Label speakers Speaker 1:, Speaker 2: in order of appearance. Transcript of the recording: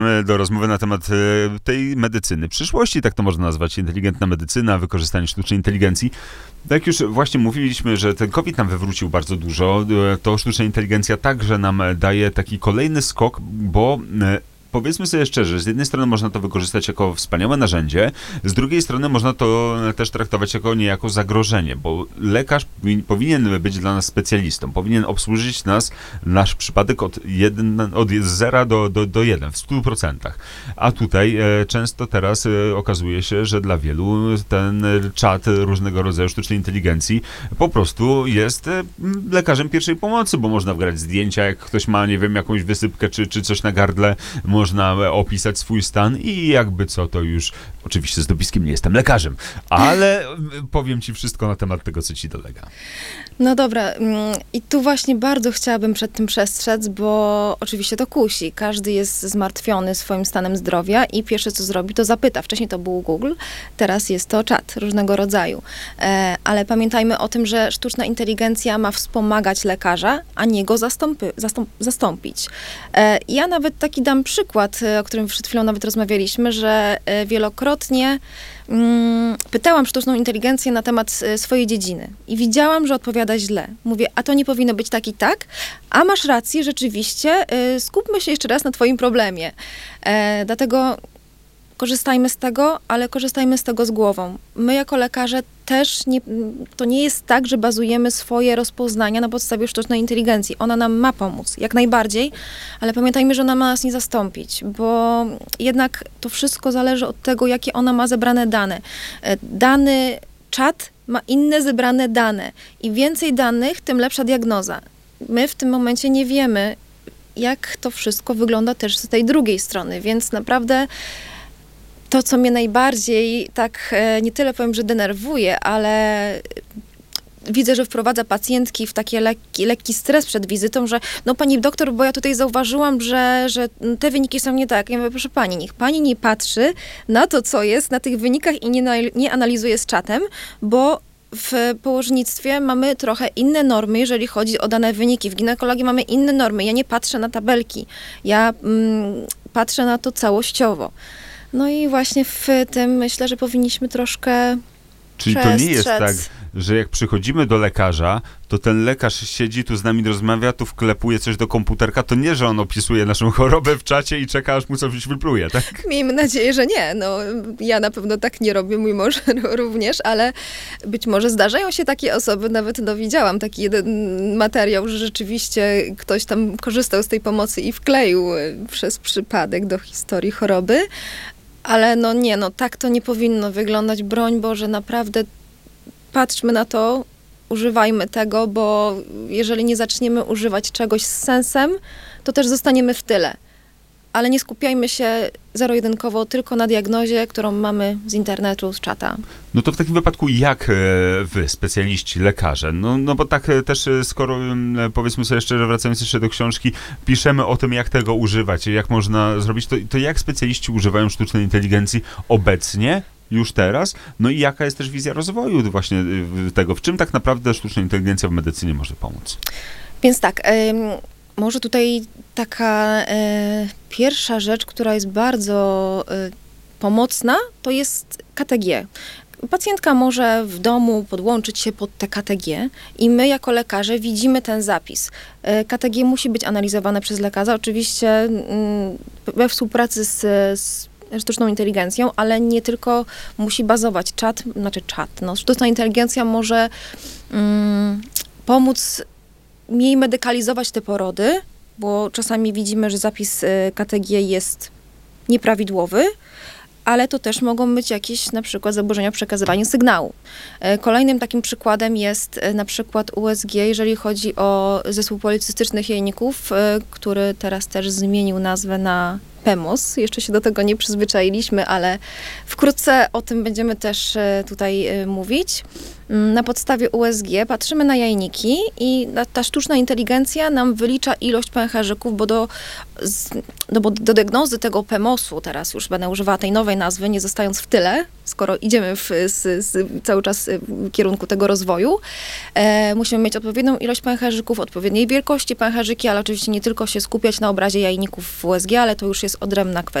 Speaker 1: Do rozmowy na temat tej medycyny przyszłości, tak to można nazwać, inteligentna medycyna, wykorzystanie sztucznej inteligencji. Tak jak już właśnie mówiliśmy, że ten COVID nam wywrócił bardzo dużo, to sztuczna inteligencja także nam daje taki kolejny skok, bo powiedzmy sobie szczerze, z jednej strony można to wykorzystać jako wspaniałe narzędzie, z drugiej strony można to też traktować jako niejako zagrożenie, bo lekarz powinien być dla nas specjalistą, powinien obsłużyć nasz przypadek od 0 do 1 w 100%. A tutaj często teraz okazuje się, że dla wielu ten czat różnego rodzaju sztucznej inteligencji po prostu jest lekarzem pierwszej pomocy, bo można wgrać zdjęcia, jak ktoś ma, nie wiem, jakąś wysypkę czy coś na gardle, można opisać swój stan i jakby co, to już oczywiście z dopiskiem nie jestem lekarzem, ale powiem ci wszystko na temat tego, co ci dolega.
Speaker 2: No dobra, i tu właśnie bardzo chciałabym przed tym przestrzec, bo oczywiście to kusi. Każdy jest zmartwiony swoim stanem zdrowia i pierwsze co zrobi, to zapyta. Wcześniej to był Google, teraz jest to czat różnego rodzaju. Ale pamiętajmy o tym, że sztuczna inteligencja ma wspomagać lekarza, a nie go zastąpić. Ja nawet taki dam przykład, o którym przed chwilą nawet rozmawialiśmy, że wielokrotnie pytałam sztuczną inteligencję na temat swojej dziedziny i widziałam, że odpowiada źle. Mówię, a to nie powinno być tak i tak, a masz rację, rzeczywiście, skupmy się jeszcze raz na twoim problemie. Dlatego korzystajmy z tego, ale korzystajmy z tego z głową. My jako lekarze też to nie jest tak, że bazujemy swoje rozpoznania na podstawie sztucznej inteligencji. Ona nam ma pomóc, jak najbardziej, ale pamiętajmy, że ona ma nas nie zastąpić, bo jednak to wszystko zależy od tego, jakie ona ma zebrane dane. Dany czat ma inne zebrane dane. Im więcej danych, tym lepsza diagnoza. My w tym momencie nie wiemy, jak to wszystko wygląda też z tej drugiej strony, więc naprawdę to, co mnie najbardziej tak, nie tyle powiem, że denerwuje, ale widzę, że wprowadza pacjentki w taki lekki stres przed wizytą, że no pani doktor, bo ja tutaj zauważyłam, że te wyniki są nie tak. Ja mówię, proszę pani, niech pani nie patrzy na to, co jest na tych wynikach i nie analizuje z czatem, bo w położnictwie mamy trochę inne normy, jeżeli chodzi o dane wyniki. W ginekologii mamy inne normy. Ja nie patrzę na tabelki. Ja patrzę na to całościowo. No i właśnie w tym myślę, że powinniśmy troszkę
Speaker 1: Czyli to nie jest tak, że jak przychodzimy do lekarza, to ten lekarz siedzi tu z nami, rozmawia, tu wklepuje coś do komputerka, to nie, że on opisuje naszą chorobę w czacie i czeka, aż mu coś wypluje, tak?
Speaker 2: Miejmy nadzieję, że nie. No, ja na pewno tak nie robię, mój mąż również, ale być może zdarzają się takie osoby, nawet widziałam taki jeden materiał, że rzeczywiście ktoś tam korzystał z tej pomocy i wkleił przez przypadek do historii choroby, ale no nie, no tak to nie powinno wyglądać. Broń Boże, naprawdę patrzmy na to, używajmy tego, bo jeżeli nie zaczniemy używać czegoś z sensem, to też zostaniemy w tyle. Ale nie skupiajmy się zero-jedynkowo tylko na diagnozie, którą mamy z internetu, z czata.
Speaker 1: No to w takim wypadku jak wy, specjaliści, lekarze, no bo tak też skoro, powiedzmy sobie szczerze, wracając jeszcze do książki, piszemy o tym, jak tego używać, jak można zrobić, to jak specjaliści używają sztucznej inteligencji obecnie, już teraz, no i jaka jest też wizja rozwoju właśnie tego, w czym tak naprawdę sztuczna inteligencja w medycynie może pomóc?
Speaker 2: Więc tak, może tutaj taka pierwsza rzecz, która jest bardzo pomocna, to jest KTG. Pacjentka może w domu podłączyć się pod te KTG i my jako lekarze widzimy ten zapis. KTG musi być analizowane przez lekarza, oczywiście we współpracy z sztuczną inteligencją, ale nie tylko musi bazować czat, no sztuczna inteligencja może pomóc mniej medykalizować te porody, bo czasami widzimy, że zapis KTG jest nieprawidłowy, ale to też mogą być jakieś na przykład zaburzenia w przekazywaniu sygnału. Kolejnym takim przykładem jest na przykład USG, jeżeli chodzi o zespół policystycznych jajników, który teraz też zmienił nazwę na PEMOS. Jeszcze się do tego nie przyzwyczailiśmy, ale wkrótce o tym będziemy też tutaj mówić. Na podstawie USG patrzymy na jajniki i ta sztuczna inteligencja nam wylicza ilość pęcherzyków, bo do diagnozy tego PEMOS-u, teraz już będę używała tej nowej nazwy, nie zostając w tyle, skoro idziemy cały czas w kierunku tego rozwoju, musimy mieć odpowiednią ilość pęcherzyków, odpowiedniej wielkości pęcherzyki, ale oczywiście nie tylko się skupiać na obrazie jajników w USG, ale to już jest odrębna kwestia.